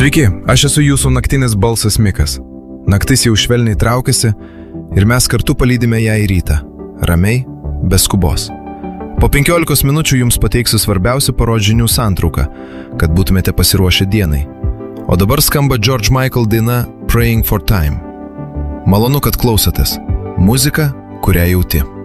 Sveiki, aš esu jūsų naktinis balsas Mikas. Naktis jau švelniai traukiasi ir mes kartu palydime ją į rytą. Ramiai, be skubos. Po 15 minučių jums pateiksiu svarbiausių parodžinių santrauką, kad būtumėte pasiruošę dienai. O dabar skamba George Michael daina Praying for Time. Malonu, kad klausotės. Muzika, kurią jauti.